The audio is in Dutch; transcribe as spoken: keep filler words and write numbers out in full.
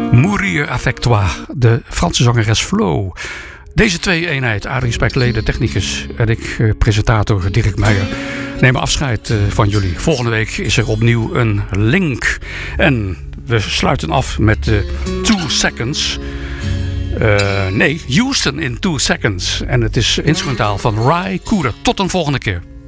Mourir avec toi, de Franse zangeres Flo. Deze twee-eenheid, Adrie Spijkerlee, de technicus, en ik, presentator Dirk Meijer, nemen afscheid van jullie. Volgende week is er opnieuw een link. En we sluiten af met uh, Two Seconds. Uh, nee, Houston in Two Seconds. En het is instrumentaal van Ry Cooder. Tot een volgende keer.